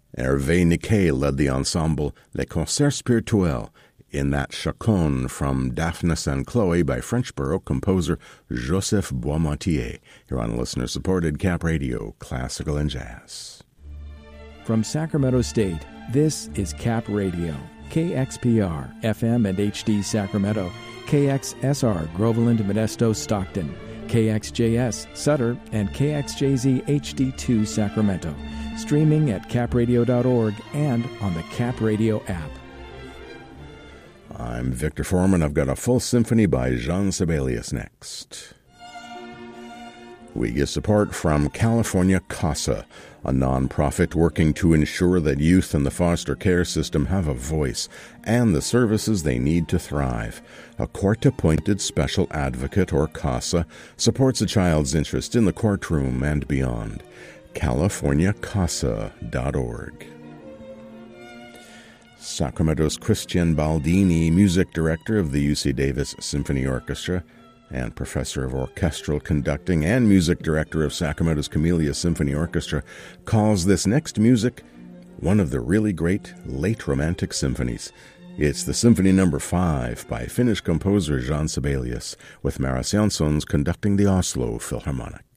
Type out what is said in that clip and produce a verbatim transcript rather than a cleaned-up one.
Hervé Niquet led the ensemble Les Concerts Spirituels in that chaconne from Daphnis and Chloe by French Baroque composer Joseph Boismortier, here on listener-supported Cap Radio, Classical and Jazz. From Sacramento State, this is Cap Radio, K X P R, F M and H D Sacramento, K X S R, Groveland, Modesto, Stockton, K X J S, Sutter, and K X J Z H D two, Sacramento. Streaming at cap radio dot org and on the Cap Radio app. I'm Victor Foreman. I've got a full symphony by Jean Sibelius next. We get support from California CASA, a nonprofit working to ensure that youth in the foster care system have a voice and the services they need to thrive. A court-appointed special advocate, or CASA, supports a child's interest in the courtroom and beyond. california casa dot org. Sacramento's Christian Baldini, music director of the U C Davis Symphony Orchestra and professor of orchestral conducting and music director of Sacramento's Camellia Symphony Orchestra, calls this next music one of the really great late Romantic symphonies. It's the Symphony Number five by Finnish composer Jean Sibelius, with Maris Jansons conducting the Oslo Philharmonic.